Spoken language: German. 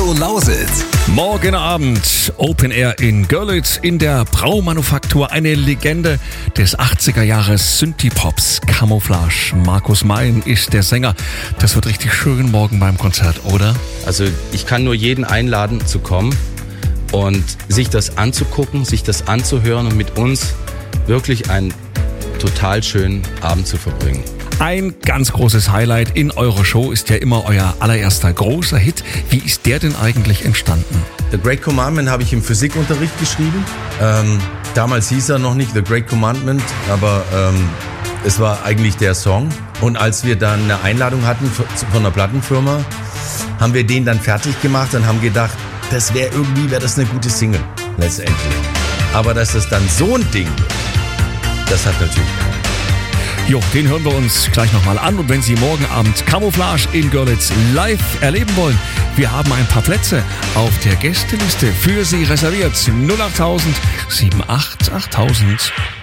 Radio Lausitz. Morgen Abend Open Air in Görlitz in der Braumanufaktur. Eine Legende des 80er Jahres Synthie-Pops, Camouflage. Markus Mayen ist der Sänger. Das wird richtig schön morgen beim Konzert, oder? Also ich kann nur jeden einladen zu kommen und sich das anzugucken, sich das anzuhören und mit uns wirklich einen total schönen Abend zu verbringen. Ein ganz großes Highlight in eurer Show ist ja immer euer allererster großer Hit. Wie ist der denn eigentlich entstanden? The Great Commandment habe ich im Physikunterricht geschrieben. Damals hieß er noch nicht The Great Commandment, aber es war eigentlich der Song. Und als wir dann eine Einladung hatten von einer Plattenfirma, haben wir den dann fertig gemacht und haben gedacht, das wäre das eine gute Single letztendlich. Aber dass das dann so ein Ding wird, das hat natürlich keiner. Jo, den hören wir uns gleich nochmal an. Und wenn Sie morgen Abend Camouflage in Görlitz live erleben wollen, wir haben ein paar Plätze auf der Gästeliste für Sie reserviert. 08000 78 8000.